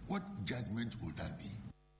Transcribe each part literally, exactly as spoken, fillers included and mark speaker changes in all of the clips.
Speaker 1: What judgment would that be?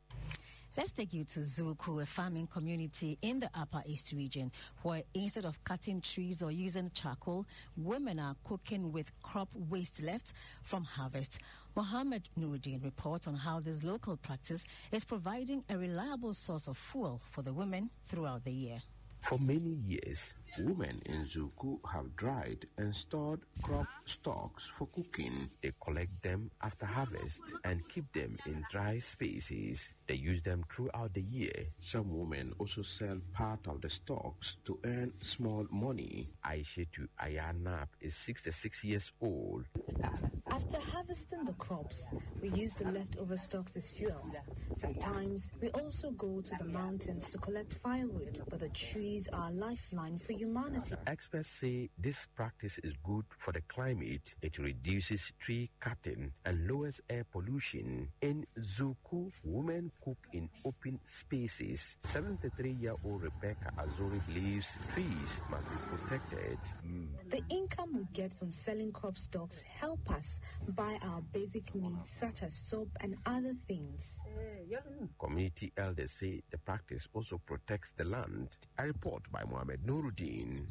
Speaker 2: Let's take you to Zuku, a farming community in the Upper East region, where instead of cutting trees or using charcoal, women are cooking with crop waste left from harvest. Mohammed Nuruddin reports on how this local practice is providing a reliable source of fuel for the women throughout the year.
Speaker 3: For many years, women in Zuku have dried and stored crop stalks for cooking. They collect them after harvest and keep them in dry spaces. They use them throughout the year. Some women also sell part of the stalks to earn small money. Aishetu Ayanap is sixty-six years old.
Speaker 4: After harvesting the crops, we use the leftover stalks as fuel. Sometimes we also go to the mountains to collect firewood, but the trees are a lifeline for humanity.
Speaker 3: Experts say this practice is good for the climate. It reduces tree cutting and lowers air pollution. In Zuku, women cook in open spaces. seventy-three-year-old Rebecca Azori believes trees must be protected. Mm.
Speaker 4: The income we get from selling crop stalks help us buy our basic needs such as soap and other things.
Speaker 3: Community elders say the practice also protects the land. A report by Mohammed Nuruddin.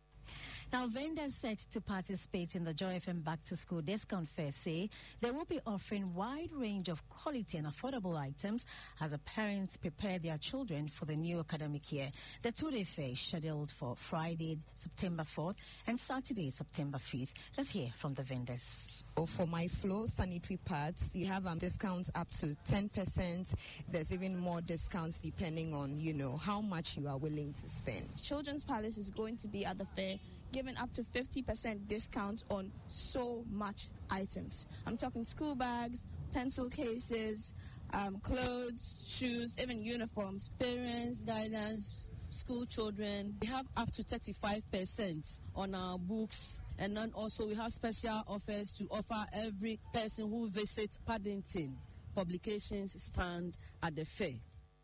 Speaker 2: Now, vendors set to participate in the Joy F M Back to School Discount Fair say they will be offering wide range of quality and affordable items as the parents prepare their children for the new academic year. The two-day fair is scheduled for Friday, September fourth and Saturday, September fifth. Let's hear from the vendors.
Speaker 5: For my flow sanitary pads, you have um, discounts up to ten percent. There's even more discounts depending on, you know, how much you are willing to spend.
Speaker 6: Children's Palace is going to be at the fair giving up to fifty percent discount on so much items. I'm talking school bags, pencil cases, um, clothes, shoes, even uniforms, parents, guidance, school children. We have up to thirty-five percent on our books. And then also we have special offers to offer every person who visits Paddington Publications stand at the fair.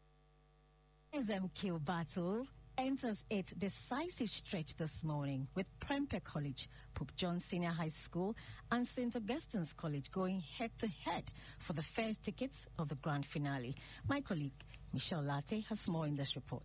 Speaker 2: S M Q battle enters its decisive stretch this morning with Prempeh College, Pope John Senior High School and Saint Augustine's College going head-to-head for the first tickets of the grand finale. My colleague Michelle Latte has more in this report.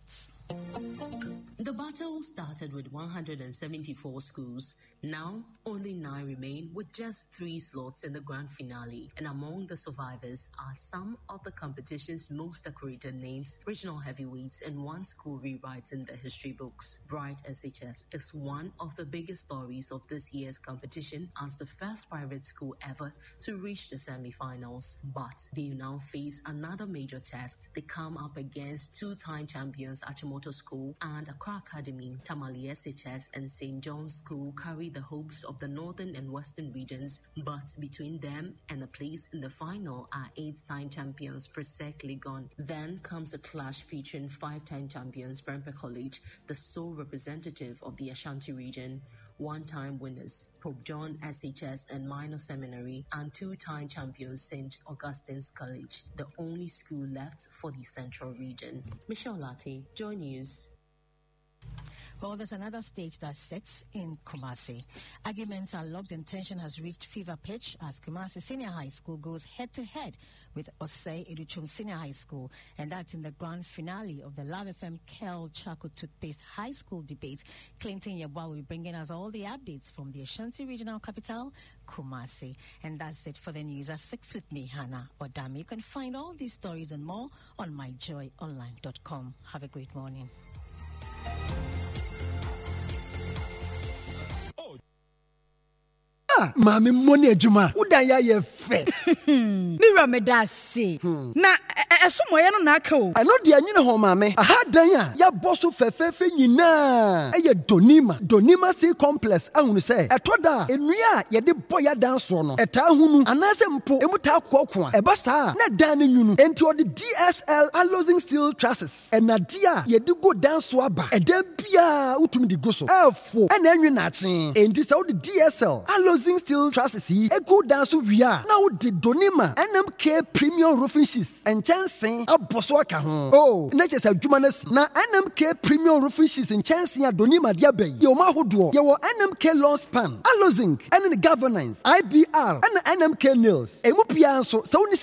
Speaker 7: The battle started with one hundred seventy-four schools. Now, only nine remain with just three slots in the grand finale. And among the survivors are some of the competition's most decorated names, regional heavyweights, and one school rewriting the history books. Bright S H S is one of the biggest stories of this year's competition as the first private school ever to reach the semi-finals. But they now face another major test. They come up against two-time champions Achimota School and Accra Academy. Tamale S H S and Saint John's School carry the hopes of the northern and western regions, but between them and a place in the final are eight-time champions Presec Legon. Then comes a clash featuring five-time champions Prempeh College, the sole representative of the Ashanti region, one-time winners Pope John S H S and Minor Seminary, and two-time champions Saint Augustine's College, the only school left for the central region. Michelle Latte, Joy News.
Speaker 2: Well, there's another stage that sets in Kumasi. Arguments are locked and tension has reached fever pitch as Kumasi Senior High School goes head-to-head with Osei Educhum Senior High School, and that's in the grand finale of the Love F M Kel Chaco Toothpaste High School debate. Clinton Yabwa will be bringing us all the updates from the Ashanti regional capital, Kumasi. And that's it for the news at six with me, Hannah Odami. You can find all these stories and more on my joy online dot com. Have a great morning.
Speaker 8: Mami money ejuma udanya ye fe
Speaker 9: Mira me da say na esomo ye no na aka o
Speaker 8: I know de anyine ho mami aha dan a ya boso fefefe nyina eye donima donima sea complex ahunu say etoda enua ye de boya dan so no eta hunu anase mpo emuta kokko a eba saa na dan ne nyunu enti o de D S L alloying steel trusses enade a ye de go dan so aba eda bia utumi de go so efo ena enwe na achen enti say o de D S L alloying steel trusses yi egu dan so wia na wo de donima N M K premium roofing sheets and chancing aboso aka ho oh na chese adwuma na si na N M K premium roofing sheets and chancing adonima dia bay ye o ma hodo ye wo N M K lawn span alloying and the governance I B R and N M K nails emu pia so so